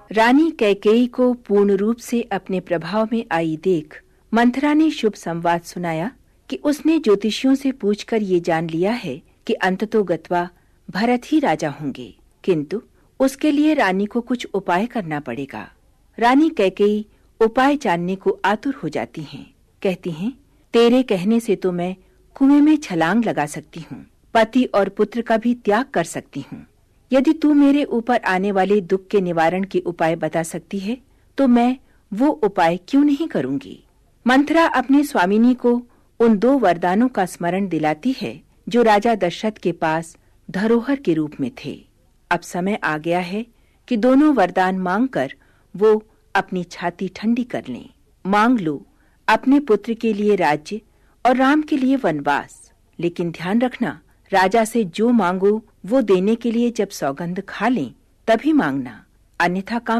रानी कैकेयी को पूर्ण रूप से अपने प्रभाव में आई देख मंथरा ने शुभ संवाद सुनाया कि उसने ज्योतिषियों से पूछकर ये जान लिया है कि अंततोगत्वा भरत ही राजा होंगे, किंतु उसके लिए रानी को कुछ उपाय करना पड़ेगा। रानी कैकेयी उपाय जानने को आतुर हो जाती हैं। कहती हैं, तेरे कहने से तो मैं कुएं में छलांग लगा सकती हूँ, पति और पुत्र का भी त्याग कर सकती हूँ। यदि तू मेरे ऊपर आने वाले दुख के निवारण के उपाय बता सकती है तो मैं वो उपाय क्यों नहीं करूंगी। मंथरा अपने स्वामिनी को उन 2 वरदानों का स्मरण दिलाती है जो राजा दशरथ के पास धरोहर के रूप में थे। अब समय आ गया है कि दोनों वरदान मांगकर वो अपनी छाती ठंडी कर लें। मांग लो अपने पुत्र के लिए राज्य और राम के लिए वनवास, लेकिन ध्यान रखना राजा से जो मांगो वो देने के लिए जब सौगंध खा लें तभी मांगना, अन्यथा काम